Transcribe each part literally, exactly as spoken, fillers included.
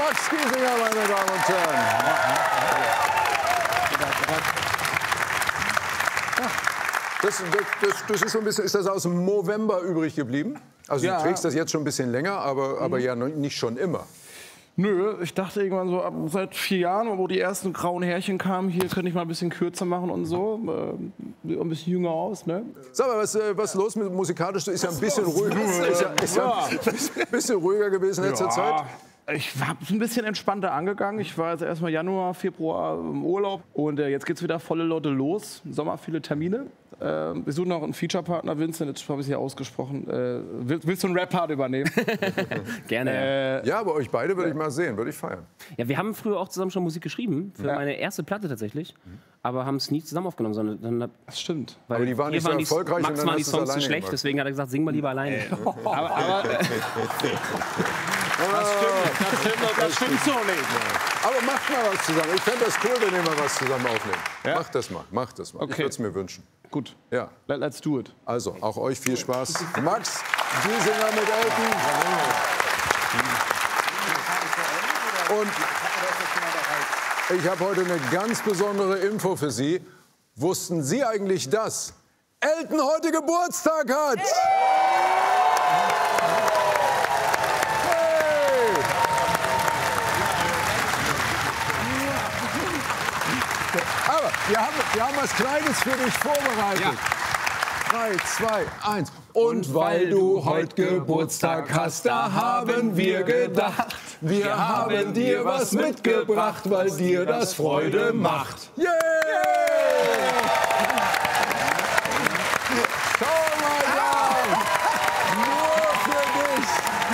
Max Giesinger, meine Damen und Herren. Das, das, das ist so ein bisschen, ist das aus dem November übrig geblieben? Also Ja. du trägst das jetzt schon ein bisschen länger, aber, aber ja noch nicht schon immer. Nö, ich dachte irgendwann so, ab, seit vier Jahren, wo die ersten grauen Härchen kamen, hier könnte ich mal ein bisschen kürzer machen und so. Äh, ein bisschen jünger aus, ne? Sag mal, was, äh, was los mit musikalisch? Ist ja ein bisschen ruhiger, ist ja, ist ja ein bisschen ruhiger gewesen in letzter Zeit. Ich habe es ein bisschen entspannter angegangen. Ich war jetzt erstmal Januar, Februar im Urlaub und äh, jetzt geht's wieder volle Lotte los. Im Sommer viele Termine. Äh, wir suchen noch einen Feature-Partner, Vincent, jetzt habe ich es hier ausgesprochen. Äh, willst, willst du einen Rap-Part übernehmen? Gerne. Äh, Ja, aber euch beide würde ich mal sehen, würde ich feiern. Ja, wir haben früher auch zusammen schon Musik geschrieben, für Ja. meine erste Platte tatsächlich, aber haben es nie zusammen aufgenommen, sondern dann hab- das stimmt. weil Aber die waren hier nicht so die- erfolgreich und Max dann waren die hast du es Songs zu alleine schlecht, gemacht. deswegen hat er gesagt, sing mal lieber alleine. Aber, aber äh, das stimmt, das stimmt, das stimmt so nicht. Aber macht mal was zusammen. Ich fände das cool, wenn ihr mal was zusammen aufnehmt. Ja? Macht das mal, macht das mal. Ich Okay. würde es mir wünschen. Gut, Ja, let, let's do it. also auch euch viel Spaß. Max Giesinger mit Elton. Und ich habe heute eine ganz besondere Info für Sie. Wussten Sie eigentlich, dass Elton heute Geburtstag hat? Hey! Aber wir haben, wir haben was Kleines für dich vorbereitet. Drei, zwei, eins. Und weil du heute Geburtstag hast, da haben wir gedacht, wir haben dir was mitgebracht, weil dir das Freude macht. Yeah! Schau mal da! Nur für dich!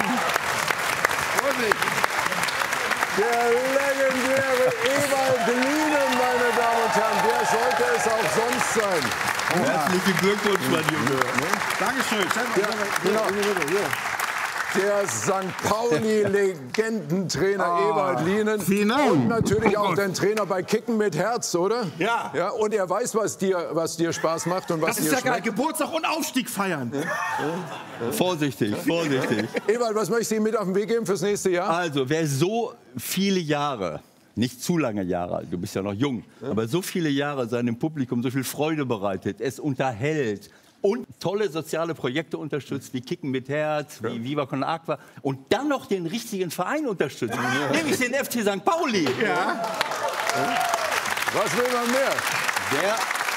Der legendäre Ewald Lienen, meine Damen und Herren, der sollte es auch sonst sein. Herzlichen Glückwunsch, mein Junge. Dankeschön. Genau. Der Sankt Pauli-Legendentrainer Ewald Lienen. Vielen Dank. Und natürlich auch dein Trainer bei Kicken mit Herz, oder? Ja. Ja. Und er weiß, was dir, was dir Spaß macht und was Das ist dir ja geil. schmeckt. Geburtstag und Aufstieg feiern. Vorsichtig, vorsichtig. Ewald, was möchtest du ihm mit auf den Weg geben fürs nächste Jahr? Also, wer so viele Jahre, nicht zu lange Jahre alt, du bist ja noch jung, aber so viele Jahre seinem Publikum so viel Freude bereitet, es unterhält und tolle soziale Projekte unterstützt, wie Kicken mit Herz, wie Viva Con Aqua und dann noch den richtigen Verein unterstützt, nämlich den F C Sankt Pauli. Ja. Was will man mehr? Der,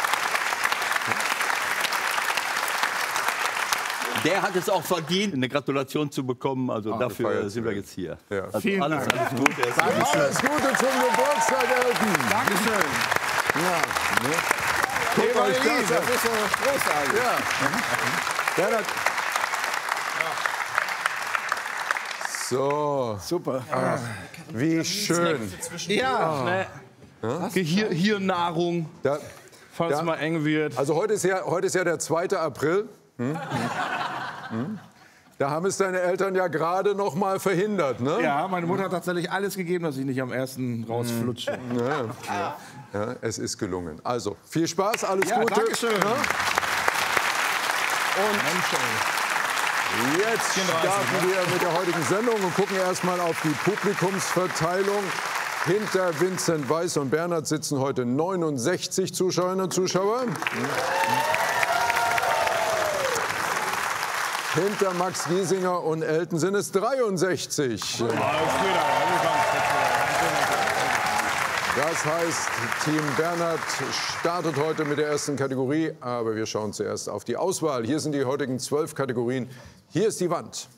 der hat es auch verdient, eine Gratulation zu bekommen. Also Ah, dafür gefeiert sind wir zu jetzt hier. Ja. Also Vielen alles, Dank. alles Gute. Alles Gute zum Geburtstag, Elton. Dankeschön. Ja. Guckt euch das an. ist ja großartig. Ja. Bernhard. So, Super. wie schön. Ja. Hier, hier Nahrung, Da, falls Ja. es mal eng wird. also heute ist, ja, heute ist ja der zweite April. Hm? Hm? Da haben es deine Eltern ja gerade noch mal verhindert, ne? Ja, meine Mutter hat tatsächlich alles gegeben, dass ich nicht am ersten rausflutsche. Ja, es ist gelungen. Also, viel Spaß, alles Ja, Gute. danke schön. Ja? Und jetzt starten wir mit der heutigen Sendung und gucken erstmal auf die Publikumsverteilung. Hinter Vincent Weiss und Bernhard sitzen heute neunundsechzig Zuschauerinnen und Zuschauer. Hinter Max Giesinger und Elton sind es dreiundsechzig. Das heißt, Team Bernhard startet heute mit der ersten Kategorie, aber wir schauen zuerst auf die Auswahl. Hier sind die heutigen zwölf Kategorien. Hier ist die Wand.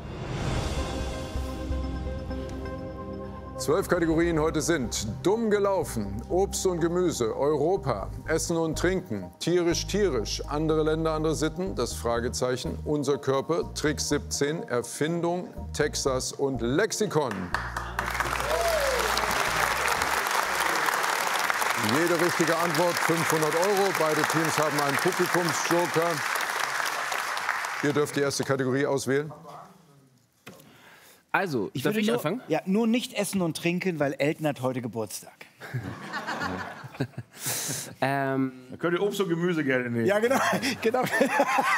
Zwölf Kategorien heute sind dumm gelaufen, Obst und Gemüse, Europa, Essen und Trinken, tierisch, tierisch, andere Länder, andere Sitten, das Fragezeichen, unser Körper, Trick siebzehn, Erfindung, Texas und Lexikon. Jede richtige Antwort fünfhundert Euro. Beide Teams haben einen Publikumsjoker. Ihr dürft die erste Kategorie auswählen. Also, ich würde würde ich nur, anfangen. Ja, nur nicht essen und trinken, weil Elton hat heute Geburtstag. Ähm, Da könnt ihr Obst und Gemüse gerne nehmen. Ja, genau. genau.